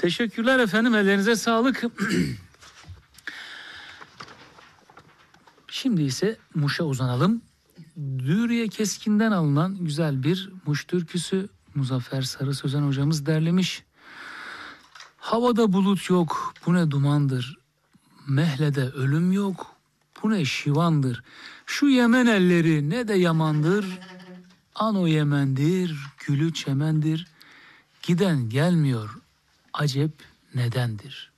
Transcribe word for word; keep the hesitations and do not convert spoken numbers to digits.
Teşekkürler efendim, ellerinize sağlık. Şimdi ise Muş'a uzanalım. Dürüye Keskin'den alınan güzel bir Muş türküsü Muzaffer Sarı Sözen hocamız derlemiş. Havada bulut yok, bu ne dumandır. Mehlede ölüm yok, bu ne şivandır. Şu Yemen elleri ne de yamandır. Ano Yemen'dir, gülü çemendir. Giden gelmiyor, acep nedendir?